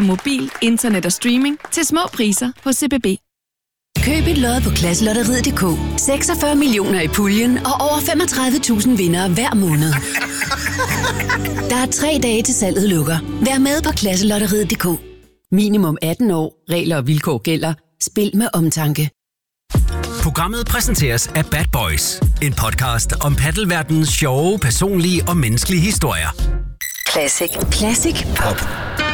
have mobil, internet og streaming til små priser hos CBB. Køb et lod på Klasselotteriet.dk. 46 millioner i puljen og over 35.000 vindere hver måned. Der er 3 dage til salget lukker. Vær med på Klasselotteriet.dk. Minimum 18 år. Regler og vilkår gælder. Spil med omtanke. Programmet præsenteres af Bad Boys. En podcast om paddelverdenens sjove, personlige og menneskelige historier. Classic. Classic Pop.